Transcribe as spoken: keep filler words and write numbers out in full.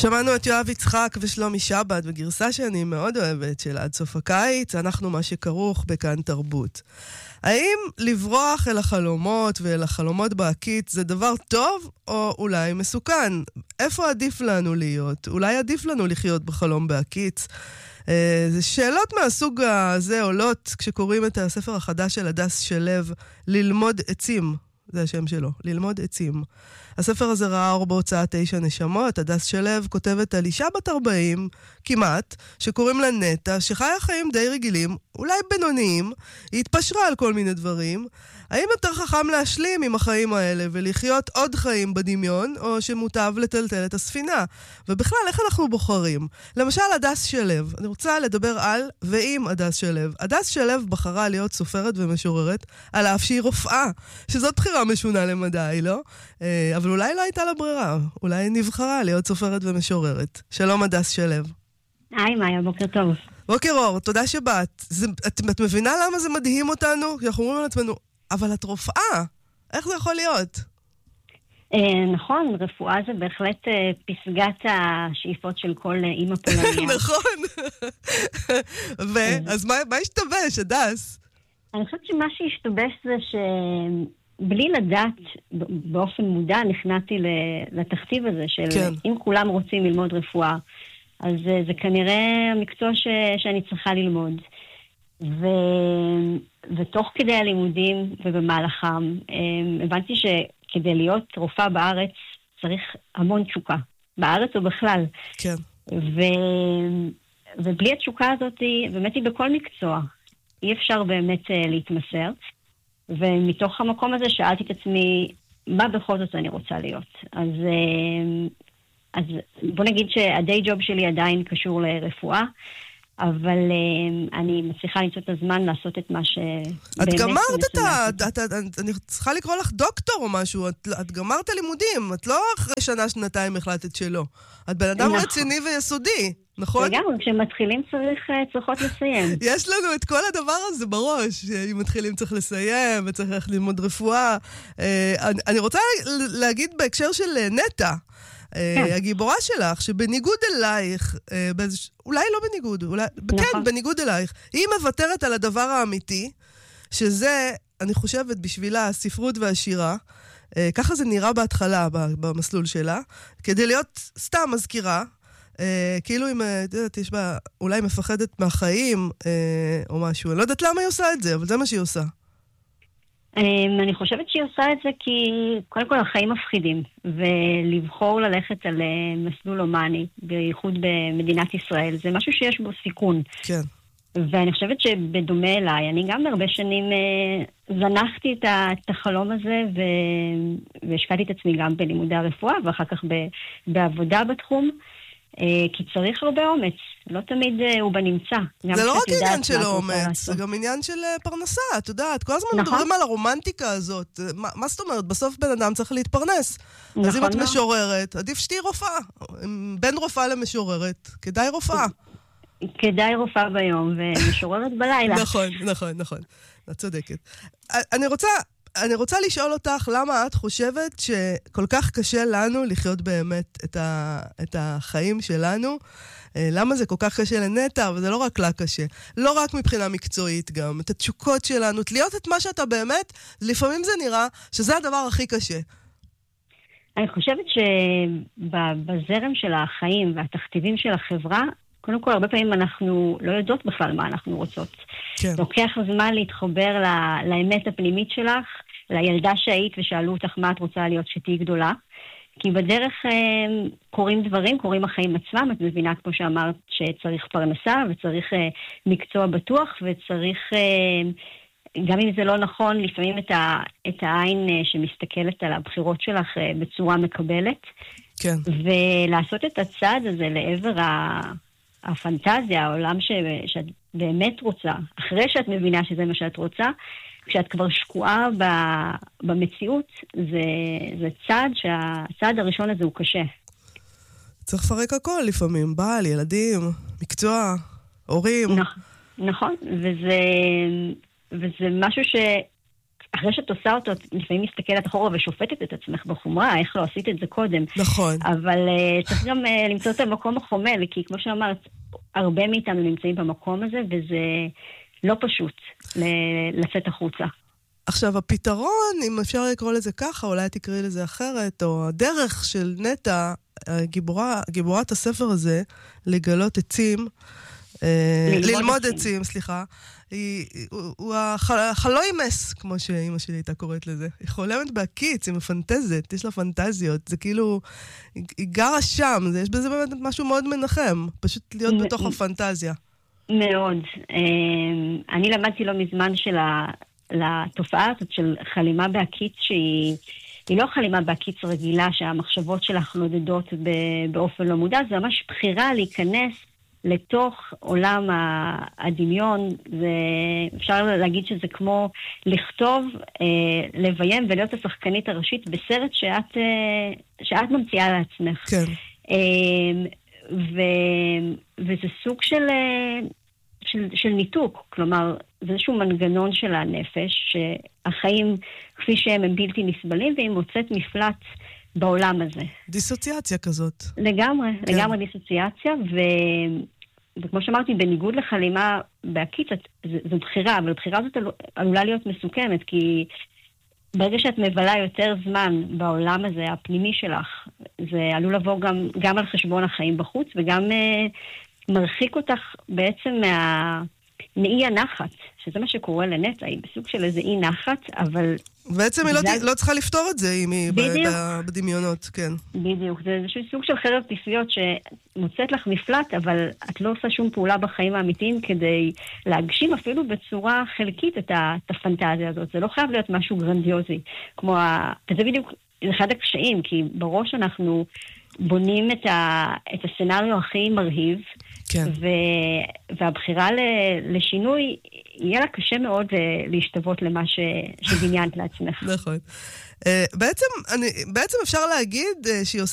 שמענו את יואב יצחק ושלומי שבת בגרסה שאני מאוד אוהבת של עד סוף הקיץ, אנחנו מה שכרוך בכאן תרבות. האם לברוח אל החלומות ואל החלומות בעקיץ זה דבר טוב או אולי מסוכן? איפה עדיף לנו להיות? אולי עדיף לנו לחיות בחלום בעקיץ? אה, זה שאלות מהסוג הזה עולות כשקוראים את הספר החדש של הדס שלו, ללמוד עצים. זה השם שלו, ללמוד עצים. הספר הזה ראה אור בהוצאת תשע נשמות. הדס שלו כותבת על אישה בת ארבעים, כמעט, שקוראים לה נטה, שחיה חיים די רגילים, אולי בינוניים, היא התפשרה על כל מיני דברים. האם יותר חכם להשלים עם החיים האלה ולחיות עוד חיים בדמיון, או שמוטב לטלטל את הספינה? ובכלל, איך אנחנו בוחרים? למשל, הדס שלו. אני רוצה לדבר על ועם הדס שלו. הדס שלו בחרה להיות סופרת ומשוררת, על אף שהיא רופאה, שזאת בחירה משונה למדי, לא? אבל אולי לא הייתה לה ברירה. אולי נבחרה להיות סופרת ומשוררת. שלום, הדס שלו. היי, מאיה, בוקר טוב. בוקר אור, תודה שבאת. זה, את, את מבינה למה זה מדהים אותנו? כי אנחנו אומרים לעצמנו, אבל את רופאה. איך זה יכול להיות? אה, נכון, רפואה זה בהחלט אה, פסגת השאיפות של כל אה, אימא פולניה. נכון. ואז מה, מה השתבש, הדס? אני חושבת שמה שהשתבש זה שבלי לדעת, באופן מודע, נכנעתי לתכתיב הזה של כן. אם כולם רוצים ללמוד רפואה, אז אה, זה כנראה המקצוע ש, שאני צריכה ללמוד. ו... ותוך כדי הלימודים ובמהלכם, הבנתי שכדי להיות רופאה בארץ צריך המון תשוקה. בארץ או בכלל. כן. ו... ובלי התשוקה הזאת, באמת היא בכל מקצוע. אי אפשר באמת להתמסר. ומתוך המקום הזה שאלתי את עצמי, מה בכל זאת אני רוצה להיות? אז, אז בוא נגיד שהדיי ג'וב שלי עדיין קשור לרפואה, אבל uh, אני מצליחה למצוא את הזמן לעשות את מה ש... את גמרת את ה... את, את, את, אני צריכה לקרוא לך דוקטור או משהו. את, את גמרת לימודים. את לא אחרי שנה, שנתיים החלטת שלא. את בן אדם נכון. רציני ויסודי, נכון? וגם, כשמתחילים צריך, צריכות לסיים. יש לנו את כל הדבר הזה בראש. אם מתחילים צריך לסיים וצריך ללכת ללמוד רפואה. אני, אני רוצה להגיד בהקשר של נטה, הגיבורה שלך, שבניגוד אלייך, אולי לא בניגוד, אולי, כן, בניגוד אלייך, היא מוותרת על הדבר האמיתי, שזה, אני חושבת, בשבילה הספרות והשירה, ככה זה נראה בהתחלה במסלול שלה, כדי להיות סתם מזכירה, כאילו אם, את יודעת, יש בה, אולי מפחדת מהחיים, או משהו, אני לא יודעת למה היא עושה את זה, אבל זה מה שהיא עושה. אני חושבת שהיא עושה את זה כי קודם כל החיים מפחידים, ולבחור ללכת על מסלול הומני, בייחוד במדינת ישראל, זה משהו שיש בו סיכון. כן. ואני חושבת שבדומה אליי, אני גם הרבה שנים זנחתי את החלום הזה, והשקעתי את עצמי גם בלימודי הרפואה, ואחר כך בעבודה בתחום, כי צריך הרבה אומץ, לא תמיד הוא בנמצא. זה לא רק עניין של אומץ, זה גם עניין של פרנסה, את יודעת, כל הזמן מדברים על הרומנטיקה הזאת, מה זאת אומרת? בסוף בן אדם צריך להתפרנס, אז אם את משוררת, עדיף שתהי רופאה, בין רופאה למשוררת, כדאי רופאה. כדאי רופאה ביום ומשוררת בלילה. נכון, נכון, נכון, את צודקת. אני רוצה... אני רוצה לשאול אותך למה את חושבת שכל כך קשה לנו לחיות באמת את, ה, את החיים שלנו. למה זה כל כך קשה לנטה, אבל זה לא רק לה קשה. לא רק מבחינה מקצועית גם. את התשוקות שלנו, להיות את מה שאתה באמת, לפעמים זה נראה שזה הדבר הכי קשה. אני חושבת שבזרם של החיים והתכתיבים של החברה, קודם כל, הרבה פעמים אנחנו לא יודעות בכלל מה אנחנו רוצות. כן. לוקח זמן להתחבר ל- לאמת הפנימית שלך, לילדה שהיית ושאלו אותך מה את רוצה להיות שתהי גדולה. כי בדרך אה, קורים דברים, קורים החיים עצמם. את מבינה, כמו שאמרת, שצריך פרנסה וצריך אה, מקצוע בטוח וצריך, אה, גם אם זה לא נכון, לפעמים את, ה- את העין אה, שמסתכלת על הבחירות שלך אה, בצורה מקבלת. כן. ולעשות את הצעד הזה לעבר ה... הפנטזיה, העולם ש... שאת באמת רוצה, אחרי שאת מבינה שזה מה שאת רוצה, כשאת כבר שקועה ב... במציאות, זה, זה צעד שהצעד הראשון הזה הוא קשה. צריך לפרק הכל לפעמים, בעל, ילדים, מקצוע, הורים. נכ... נכון, וזה, וזה משהו ש... אחרי שאת עושה אותו, לפעמים מסתכלת אחורה ושופטת את עצמך בחומרה, איך לא עשית את זה קודם. נכון. אבל uh, צריך גם uh, למצוא את המקום החומל, כי כמו שאמרת, הרבה מאיתנו נמצאים במקום הזה, וזה לא פשוט לצאת החוצה. עכשיו, הפתרון, אם אפשר לקרוא לזה ככה, אולי תקראי לזה אחרת, או הדרך של נטע, גיבורה, גיבורת הספר הזה, לגלות עצים, ללמוד עצים, סליחה, הוא החלוימס, כמו שאימא שלי הייתה קוראת לזה. היא חולמת בהקיץ, היא מפנטזת, יש לה פנטזיות, זה כאילו, היא גרה שם, יש בזה באמת משהו מאוד מנחם, פשוט להיות בתוך הפנטזיה. מאוד. אני למדתי לא מזמן של התופעה הזאת של חלימה בהקיץ, שהיא היא לא חלימה בהקיץ רגילה, שהמחשבות שלך נודדות באופן לא מודע, זה ממש בחירה להיכנס לתוך עולם הדמיון. זה, אפשר להגיד שזה כמו לכתוב, אה, לביים ולהיות השחקנית הראשית בסרט שאת, אה, שאת ממציאה לעצמך. כן. אה, ו, וזה סוג של, אה, של, של ניתוק, כלומר, זה איזשהו מנגנון של הנפש, שהחיים כפי שהם הם בלתי נסבלים, והיא מוצאת מפלט בעולם הזה. דיסוציאציה כזאת. לגמרי, כן. לגמרי דיסוציאציה, ו... וכמו שאמרתי, בניגוד לחלימה בהקיץ, זו בחירה, אבל הבחירה הזאת עלולה להיות מסוכנת, כי ברגע שאת מבלה יותר זמן בעולם הזה, הפנימי שלך, זה עלול לבוא גם, גם על חשבון החיים בחוץ, וגם uh, מרחיק אותך בעצם מה... מאי הנחת, שזה מה שקורה לנטע, היא בסוג של איזה אי נחת, אבל... בעצם היא לא, לא צריכה לפתור את זה, אם היא בדמיונות, כן. בדיוק, זה איזשהו סוג של חרב פיפיות שמוצאת לך מפלט, אבל את לא עושה שום פעולה בחיים האמיתיים כדי להגשים אפילו בצורה חלקית את הפנטזיה הזאת. זה לא חייב להיות משהו גרנדיוזי, כמו ה... וזה בדיוק אחד הקשיים, כי בראש אנחנו בונים את, ה... את הסצנריו הכי מרהיב, כן. ו... והבחירה ל... לשינוי, יהיה לה קשה מאוד להשתוות למה ש... שבניינת לעצמך. נכון. בעצם, אני... בעצם אפשר להגיד שהיא עושה